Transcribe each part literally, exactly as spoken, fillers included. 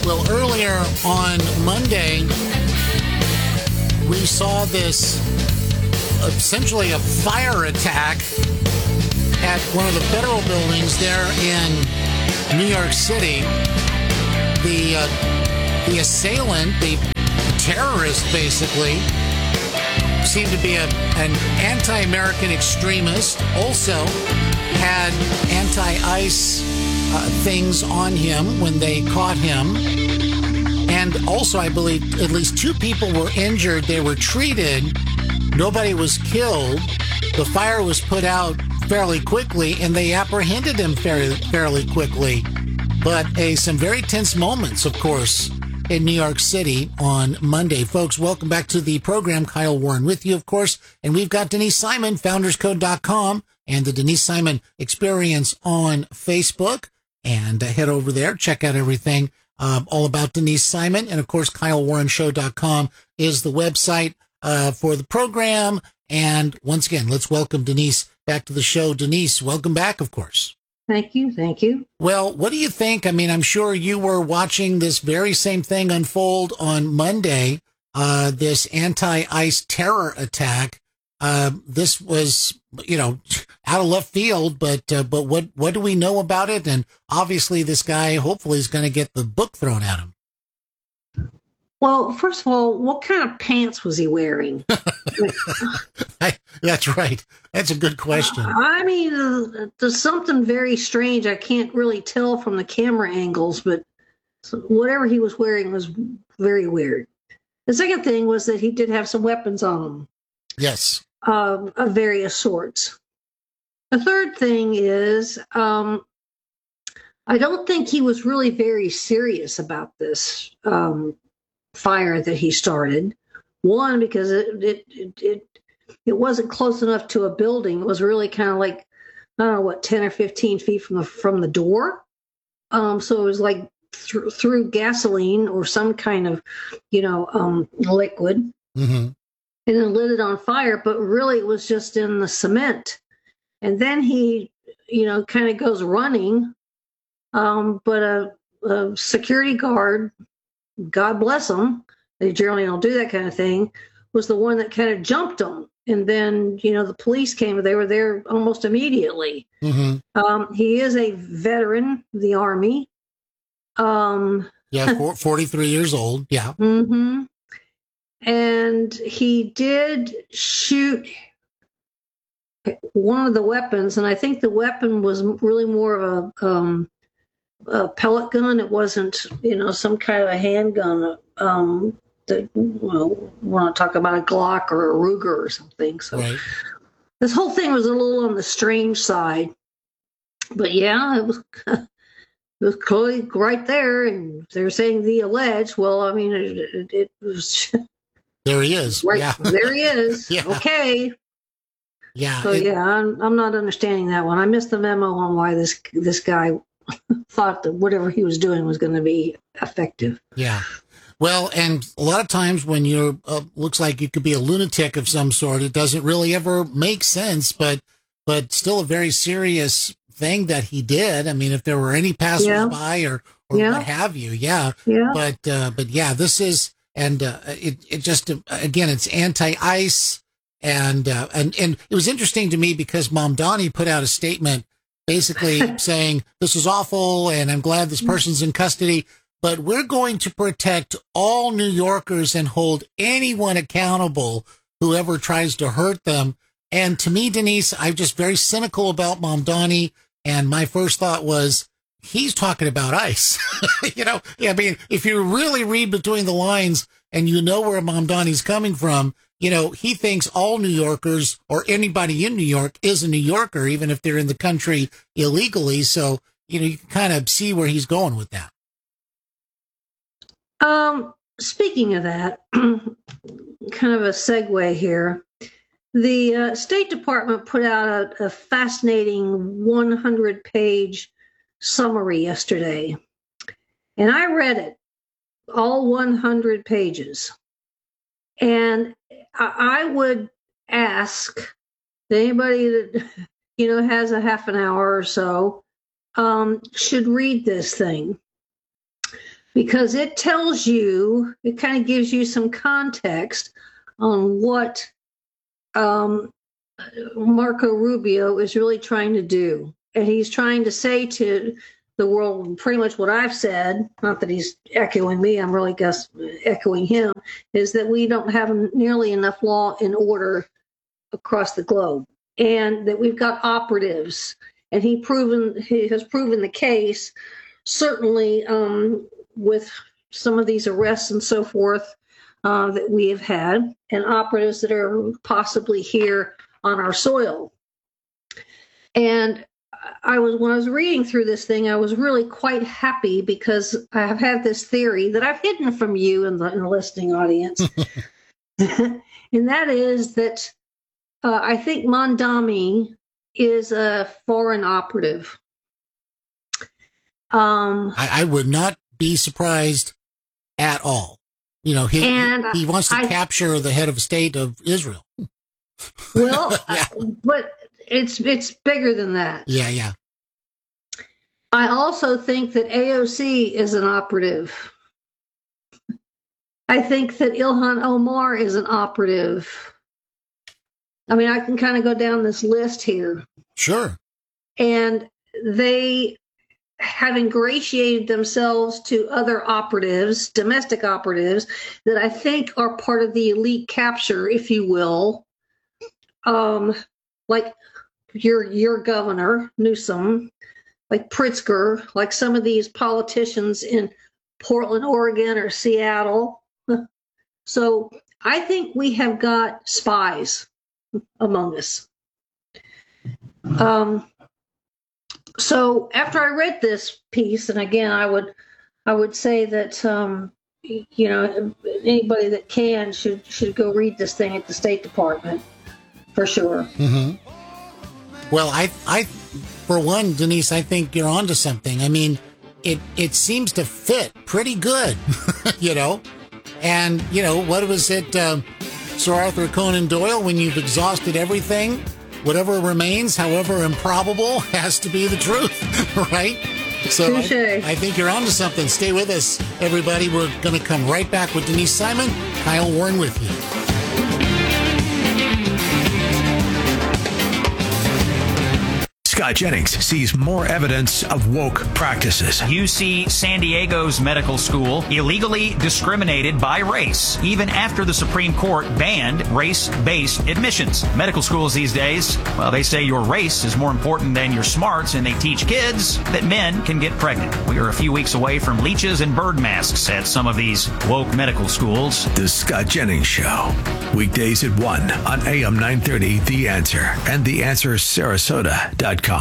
Well, earlier on Monday, we saw this essentially a fire attack at one of the federal buildings there in New York City. The uh, the assailant, the terrorist, basically, seemed to be a, an anti-American extremist. Also had anti-ICE uh, things on him when they caught him. And also, I believe, at least two people were injured. They were treated. Nobody was killed. The fire was put out fairly quickly, and they apprehended him fairly, fairly quickly. But uh, some very tense moments, of course, in New York City on Monday. Folks, welcome back to the program. Kyle Warren with you, of course. And we've got Denise Simon, founders code dot com, and the Denise Simon Experience on Facebook. And uh, head over there, check out everything uh, all about Denise Simon. And, of course, Kyle Warren Show dot com is the website uh, for the program. And once again, let's welcome Denise back to the show. Denise, welcome back, of course. Thank you. Thank you. Well, what do you think? I mean, I'm sure you were watching this very same thing unfold on Monday, uh, this anti-ICE terror attack. Uh, this was, you know, out of left field, but uh, but what, what do we know about it? And obviously this guy hopefully is going to get the book thrown at him. Well, first of all, what kind of pants was he wearing? I, that's right. That's a good question. I mean, uh, there's something very strange. I can't really tell from the camera angles, but whatever he was wearing was very weird. The second thing was that he did have some weapons on him. Yes. Um, of various sorts. The third thing is, um, I don't think he was really very serious about this um, fire that he started. One, because it it, it it it wasn't close enough to a building. It was really kind of like, I don't know, what, ten or fifteen feet from the from the door. Um, so it was like th- through gasoline or some kind of, you know, um, liquid. Mm-hmm. And then lit it on fire, but really it was just in the cement. And then he, you know, kind of goes running. Um, but a, a security guard, God bless him, they generally don't do that kind of thing, was the one that kind of jumped him. And then, you know, the police came, they were there almost immediately. Mm-hmm. Um, he is a veteran of the Army. Um, yeah, forty-three years old. Yeah. Mm-hmm. And he did shoot one of the weapons, and I think the weapon was really more of a, um, a pellet gun. It wasn't, you know, some kind of a handgun. Um, that, well, we want to talk about a Glock or a Ruger or something. So right. This whole thing was a little on the strange side, but yeah, it was. It was clearly right there, and they're saying the alleged. Well, I mean, it, it, it was. There he is. Right, yeah. There he is. Yeah. Okay. Yeah. So it, yeah, I'm I'm not understanding that one. I missed the memo on why this this guy thought that whatever he was doing was going to be effective. Yeah. Well, and a lot of times when you're uh, looks like you could be a lunatic of some sort, it doesn't really ever make sense. But but still a very serious thing that he did. I mean, if there were any passersby yeah. or or yeah. what have you, yeah. Yeah. But uh, but yeah, this is. And uh, it it just uh, again it's anti-ICE and uh, and and it was interesting to me because Mamdani put out a statement basically saying this is awful and I'm glad this person's in custody, but we're going to protect all New Yorkers and hold anyone accountable whoever tries to hurt them. And to me, Denise, I'm just very cynical about Mamdani, and my first thought was, he's talking about ICE. you know, yeah, I mean, if you really read between the lines and you know where Mamdani's coming from, you know, he thinks all New Yorkers or anybody in New York is a New Yorker, even if they're in the country illegally. So, you know, you can kind of see where he's going with that. Um, speaking of that, kind of a segue here. The uh, State Department put out a, a fascinating one hundred page summary yesterday, and I read it, all one hundred pages. And I, I would ask anybody that, you know, has a half an hour or so, um, should read this thing. because it tells you, it kind of gives you some context on what um, Marco Rubio is really trying to do. And he's trying to say to the world pretty much what I've said, not that he's echoing me, I'm really just echoing him, is that we don't have nearly enough law and order across the globe, and that we've got operatives. And he proven he has proven the case, certainly um, with some of these arrests and so forth uh, that we have had, and operatives that are possibly here on our soil. And I was when I was reading through this thing, I was really quite happy because I have had this theory that I've hidden from you in the, in the listening audience, and that is that uh, I think Mondami is a foreign operative. Um, I, I would not be surprised at all. You know, he and he wants to I, capture the head of state of Israel. Well, yeah. I, but it's it's bigger than that. Yeah, yeah. I also think that A O C is an operative. I think that Ilhan Omar is an operative. I mean, I can kind of go down this list here. Sure. And they have ingratiated themselves to other operatives, domestic operatives, that I think are part of the elite capture, if you will. Um, like your your governor, Newsom, like Pritzker, like some of these politicians in Portland, Oregon, or Seattle. So I think we have got spies among us. Um, so after I read this piece, and again, I would I would say that um, you know anybody that can should should go read this thing at the State Department for sure. Mm-hmm. Well, I I for one, Denise, I think you're onto something. I mean, it it seems to fit pretty good, you know. And you know what was it, uh, Sir Arthur Conan Doyle? When you've exhausted everything, whatever remains, however improbable, has to be the truth, right? So I, I think you're onto something. Stay with us, everybody. We're going to come right back with Denise Simon, Kyle Warren with you. Scott Jennings sees more evidence of woke practices. U C San Diego's medical school illegally discriminated by race, even after the Supreme Court banned race-based admissions. Medical schools these days, well, they say your race is more important than your smarts, and they teach kids that men can get pregnant. We are a few weeks away from leeches and bird masks at some of these woke medical schools. The Scott Jennings Show. Weekdays at one on A M nine thirty, The Answer, and the answer sarasota dot com.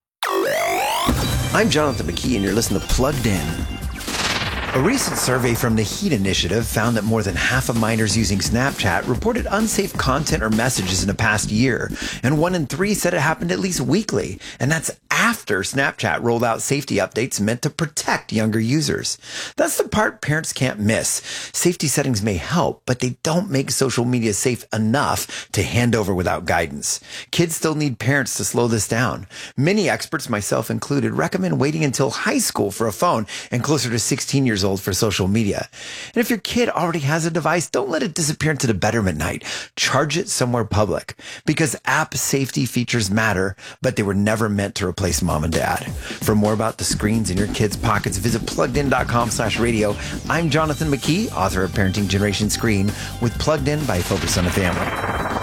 I'm Jonathan McKee, and you're listening to Plugged In. A recent survey from the HEAT Initiative found that more than half of minors using Snapchat reported unsafe content or messages in the past year, and one in three said it happened at least weekly, and that's after Snapchat rolled out safety updates meant to protect younger users. That's the part parents can't miss. Safety settings may help, but they don't make social media safe enough to hand over without guidance. Kids still need parents to slow this down. Many experts, myself included, recommend waiting until high school for a phone and closer to sixteen years old for social media. And if your kid already has a device, don't let it disappear into the bedroom at night. Charge it somewhere public, because app safety features matter, but they were never meant to replace mom and dad. For more about the screens in your kids' pockets, visit pluggedin.com slash radio. I'm Jonathan McKee, author of Parenting Generation Screen, with Plugged In by Focus on the Family.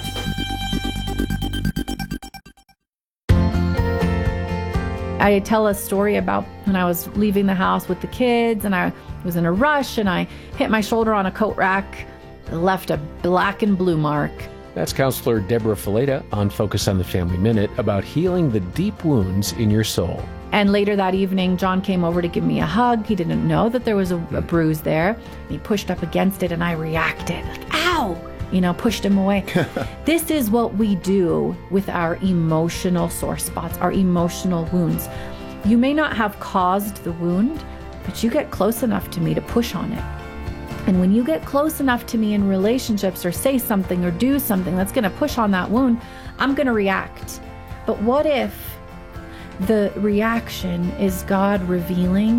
I tell a story about when I was leaving the house with the kids and I was in a rush and I hit my shoulder on a coat rack, left a black and blue mark. That's Counselor Deborah Fileta on Focus on the Family Minute about healing the deep wounds in your soul. And later that evening, John came over to give me a hug. He didn't know that there was a, a bruise there. He pushed up against it and I reacted, like, ow! You know, pushed him away. This is what we do with our emotional sore spots, our emotional wounds. You may not have caused the wound, but you get close enough to me to push on it. And when you get close enough to me in relationships or say something or do something that's going to push on that wound, I'm going to react. But what if the reaction is God revealing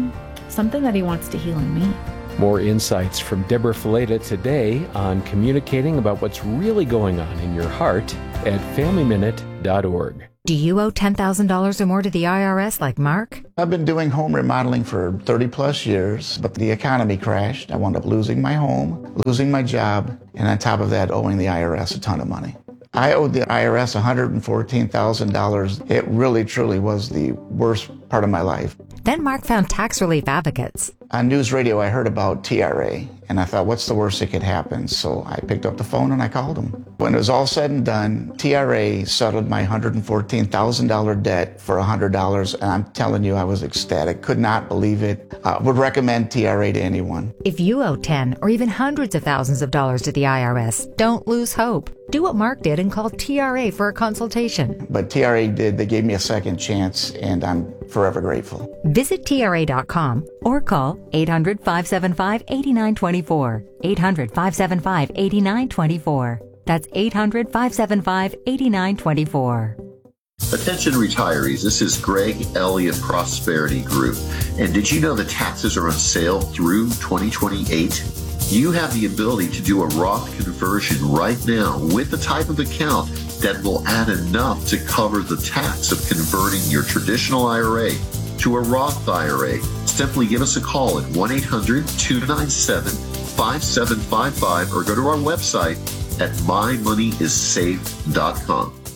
something that he wants to heal in me. More insights from Deborah Fileta today on communicating about what's really going on in your heart at family minute dot org. Do you owe ten thousand dollars or more to the I R S like Mark? I've been doing home remodeling for thirty plus years, but the economy crashed. I wound up losing my home, losing my job, and on top of that, owing the I R S a ton of money. I owed the I R S one hundred fourteen thousand dollars. It really, truly was the worst part of my life. Then Mark found Tax Relief Advocates. On news radio, I heard about T R A, and I thought, what's the worst that could happen? So I picked up the phone and I called them. When it was all said and done, T R A settled my one hundred fourteen thousand dollars debt for one hundred dollars, and I'm telling you, I was ecstatic. Could not believe it. Uh, would recommend T R A to anyone. If you owe ten or even hundreds of thousands of dollars to the I R S, don't lose hope. Do what Mark did and call T R A for a consultation. But T R A did. They gave me a second chance, and I'm forever grateful. Visit T R A dot com or call eight hundred, five seven five, eight nine two four. eight hundred, five seven five, eight nine two four. That's eight hundred, five seven five, eight nine two four. Attention retirees, this is Greg Elliott Prosperity Group. And did you know that taxes are on sale through twenty twenty-eight? You have the ability to do a Roth conversion right now with the type of account that will add enough to cover the tax of converting your traditional I R A to a Roth I R A. Simply give us a call at one eight hundred, two nine seven, five seven five five or go to our website at my money is safe dot com.